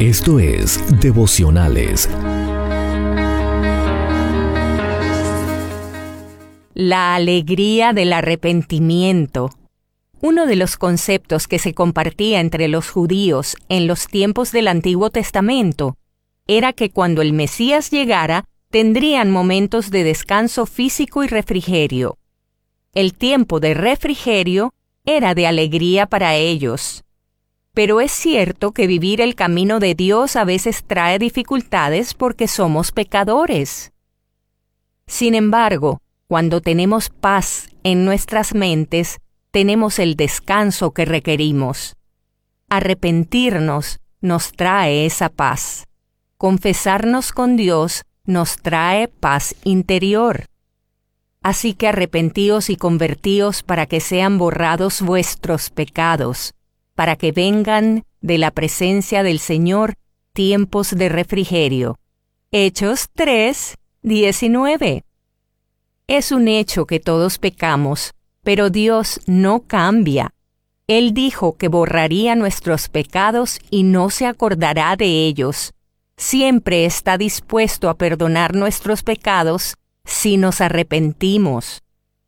Esto es Devocionales. La alegría del arrepentimiento. Uno de los conceptos que se compartía entre los judíos en los tiempos del Antiguo Testamento era que cuando el Mesías llegara, tendrían momentos de descanso físico y refrigerio. El tiempo de refrigerio era de alegría para ellos. Pero es cierto que vivir el camino de Dios a veces trae dificultades porque somos pecadores. Sin embargo, cuando tenemos paz en nuestras mentes, tenemos el descanso que requerimos. Arrepentirnos nos trae esa paz. Confesarnos con Dios nos trae paz interior. Así que arrepentíos y convertíos para que sean borrados vuestros pecados, para que vengan de la presencia del Señor tiempos de refrigerio. Hechos 3:19. Es un hecho que todos pecamos, pero Dios no cambia. Él dijo que borraría nuestros pecados y no se acordará de ellos. Siempre está dispuesto a perdonar nuestros pecados si nos arrepentimos.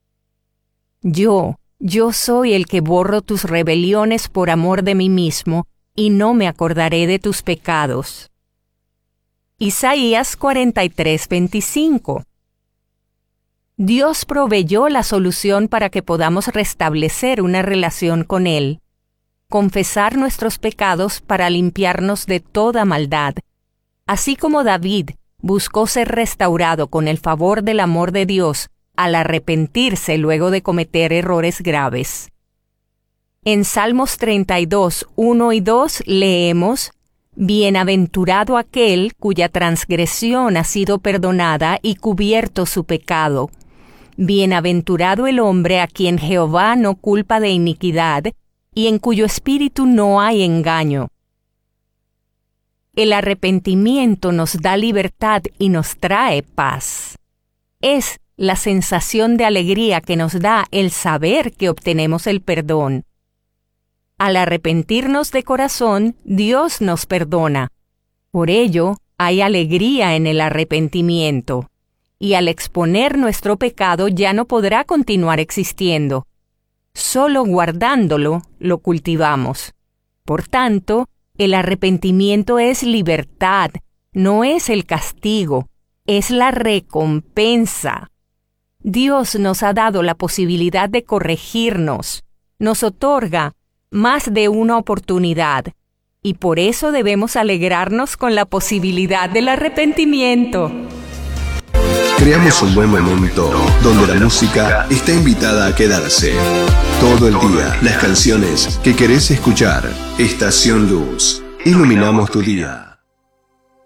Yo soy el que borro tus rebeliones por amor de mí mismo, y no me acordaré de tus pecados. Isaías 43:25. Dios proveyó la solución para que podamos restablecer una relación con Él. Confesar nuestros pecados para limpiarnos de toda maldad. Así como David buscó ser restaurado con el favor del amor de Dios al arrepentirse luego de cometer errores graves. En Salmos 32:1 y 2 leemos: Bienaventurado aquel cuya transgresión ha sido perdonada y cubierto su pecado. Bienaventurado el hombre a quien Jehová no culpa de iniquidad y en cuyo espíritu no hay engaño. El arrepentimiento nos da libertad y nos trae paz. Es la sensación de alegría que nos da el saber que obtenemos el perdón. Al arrepentirnos de corazón, Dios nos perdona. Por ello, hay alegría en el arrepentimiento. Y al exponer nuestro pecado ya no podrá continuar existiendo. Solo guardándolo lo cultivamos. Por tanto, el arrepentimiento es libertad, no es el castigo, es la recompensa. Dios nos ha dado la posibilidad de corregirnos, nos otorga más de una oportunidad, y por eso debemos alegrarnos con la posibilidad del arrepentimiento. Creamos un buen momento donde la música está invitada a quedarse. Todo el día, las canciones que querés escuchar. Estación Luz. Iluminamos tu día.